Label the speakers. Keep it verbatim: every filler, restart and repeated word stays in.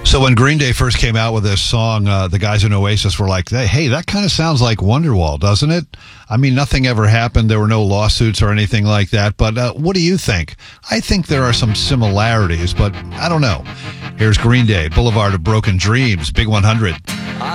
Speaker 1: So when Green Day first came out with this song, uh, the guys in Oasis were like, hey, that kind of sounds like Wonderwall, doesn't it? I mean, nothing ever happened. There were no lawsuits or anything like that. But uh, what do you think? I think there are some similarities, but I don't know. Here's Green Day, Boulevard of Broken Dreams, Big one hundred.